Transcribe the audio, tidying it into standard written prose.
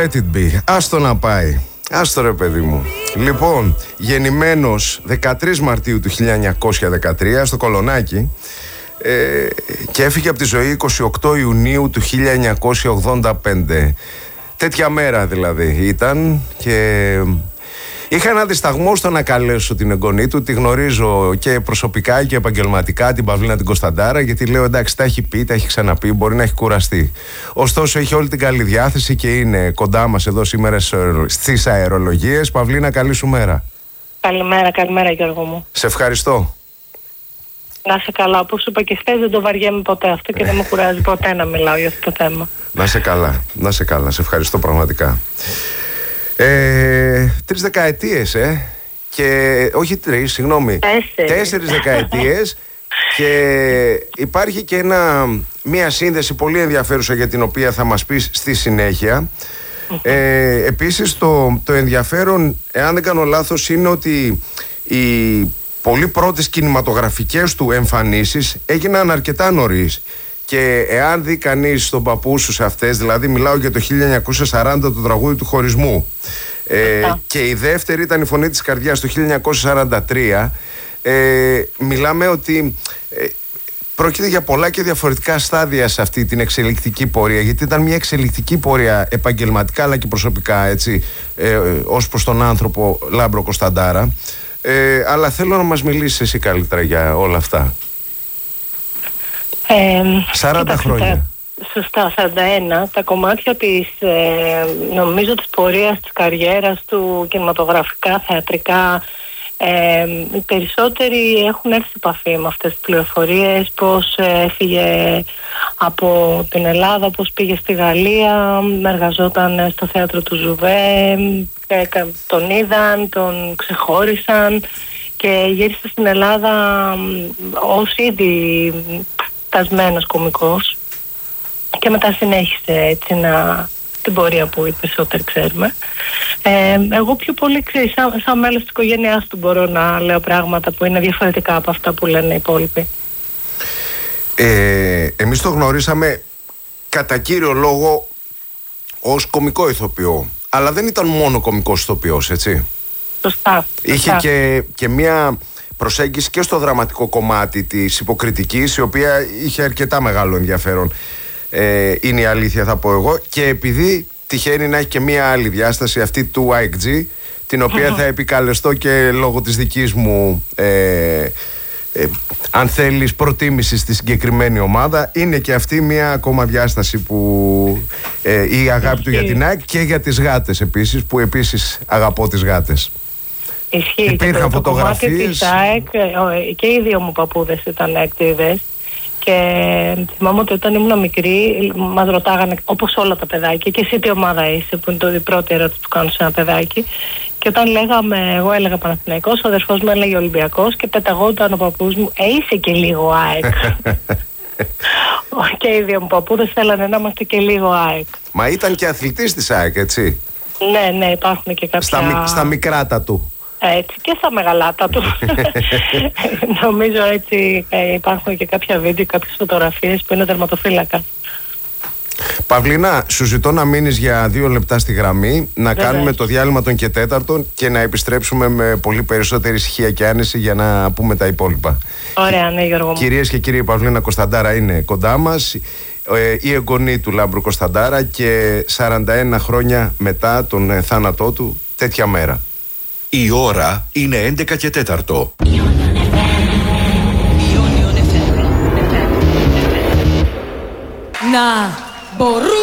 Let it be. Άστο να πάει. Άστο ρε παιδί μου. Λοιπόν, γεννημένος 13 Μαρτίου του 1913 στο Κολονάκι και έφυγε από τη ζωή 28 Ιουνίου του 1985. Τέτοια μέρα δηλαδή ήταν και είχα ένα δισταγμό στο να καλέσω την εγγονή του. Τη γνωρίζω και προσωπικά και επαγγελματικά, την Παυλίνα την Κωνσταντάρα, γιατί λέω εντάξει, τα έχει πει, τα έχει ξαναπεί, μπορεί να έχει κουραστεί. Ωστόσο, έχει όλη την καλή διάθεση και είναι κοντά μας εδώ σήμερα στις αερολογίες. Παυλίνα, καλή σου μέρα. Καλημέρα Γιώργο μου. Σε ευχαριστώ. Να είσαι καλά. Όπως σου είπα και χθες, δεν το βαριέμαι ποτέ αυτό και δεν με κουράζει ποτέ να μιλάω για αυτό το θέμα. Να είσαι καλά. Σε ευχαριστώ πραγματικά. 3 δεκαετίες, και όχι 3, συγγνώμη, 4 δεκαετίες και υπάρχει και μία σύνδεση πολύ ενδιαφέρουσα για την οποία θα μας πεις στη συνέχεια. Επίσης το ενδιαφέρον, εάν δεν κάνω λάθος, είναι ότι οι πολύ πρώτες κινηματογραφικές του εμφανίσεις έγιναν αρκετά νωρίς. Και εάν δει κανείς τον παππού σου σε αυτές, δηλαδή μιλάω για το 1940, το τραγούδι του χωρισμού, και η δεύτερη ήταν η Φωνή της Καρδιάς το 1943, μιλάμε ότι πρόκειται για πολλά και διαφορετικά στάδια σε αυτή την εξελικτική πορεία, γιατί ήταν μια εξελικτική πορεία επαγγελματικά αλλά και προσωπικά, έτσι, ως προς τον άνθρωπο Λάμπρο Κωνσταντάρα. Αλλά θέλω να μας μιλήσεις εσύ καλύτερα για όλα αυτά. 40 χρόνια. Σωστά, 41. Τα κομμάτια της, νομίζω, της πορείας, της καριέρας του, κινηματογραφικά, θεατρικά, οι περισσότεροι έχουν έρθει σε επαφή με αυτές τις πληροφορίες, πώς έφυγε από την Ελλάδα, πώς πήγε στη Γαλλία, εργαζόταν στο θέατρο του Ζουβέ, τον είδαν, τον ξεχώρισαν και γύρισε στην Ελλάδα ως ήδη τασμένος κωμικός και μετά συνέχισε έτσι την πορεία που οι περισσότεροι ξέρουμε. Εγώ πιο πολύ, σαν μέλος της οικογένειάς του, μπορώ να λέω πράγματα που είναι διαφορετικά από αυτά που λένε οι υπόλοιποι. Εμείς το γνωρίσαμε κατά κύριο λόγο ως κωμικό ηθοποιό, αλλά δεν ήταν μόνο κωμικός ηθοποιός, έτσι. Σωστά. Είχε και μία προσέγγιση και στο δραματικό κομμάτι της υποκριτικής, η οποία είχε αρκετά μεγάλο ενδιαφέρον, είναι η αλήθεια, θα πω εγώ, και επειδή τυχαίνει να έχει και μία άλλη διάσταση, αυτή του IXG, την οποία θα επικαλεστώ και λόγω της δικής μου, αν θέλεις, προτίμηση στη συγκεκριμένη ομάδα. Είναι και αυτή μία ακόμα διάσταση που η αγάπη του για την ΑΕΚ και για τις γάτες επίσης, που επίσης αγαπώ τις γάτες. Ισχύει. Υπήρχαν το φωτογραφίες. Της ΑΕΚ, και οι δύο μου παππούδες ήταν έκτιδες και θυμάμαι ότι όταν ήμουν μικρή μας ρωτάγανε, όπως όλα τα παιδάκια, και εσύ τι ομάδα είσαι, που είναι η πρώτη ερώτηση που κάνω σε ένα παιδάκι, και όταν εγώ έλεγα Παναθηναϊκός, ο αδερφός μου έλεγε Ολυμπιακός και πεταγόταν ο παππούς μου, είσαι και λίγο ΑΕΚ. Και οι δύο μου παππούδες θέλανε να είμαστε και λίγο ΑΕΚ. Μα ήταν και αθλητής της ΑΕΚ, έτσι. Ναι, υπάρχουν και κάποια... Στα μικράτα του. Έτσι, και στα μεγαλάτα του. Νομίζω έτσι υπάρχουν και κάποια βίντεο, κάποιες φωτογραφίες που είναι τερματοφύλακα. Παυλίνα, σου ζητώ να μείνεις για 2 λεπτά στη γραμμή, να κάνουμε το διάλειμμα των και τέταρτων και να επιστρέψουμε με πολύ περισσότερη ησυχία και άνεση για να πούμε τα υπόλοιπα. Ωραία, ναι, Γιώργο μου. Κυρίες και κύριοι, η Παυλίνα Κωνσταντάρα είναι κοντά μας, η εγγονή του Λάμπρου Κωνσταντάρα, και 41 χρόνια μετά τον θάνατό του, τέτοια μέρα. Η ώρα είναι 11 και 4. Να μπορούν